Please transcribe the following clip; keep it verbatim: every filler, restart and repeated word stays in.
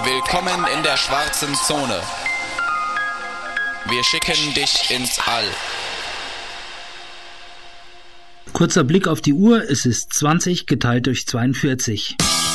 Willkommen in der schwarzen Zone. Wir schicken dich ins All. Kurzer Blick auf die Uhr, es ist zwanzig geteilt durch zweiundvierzig.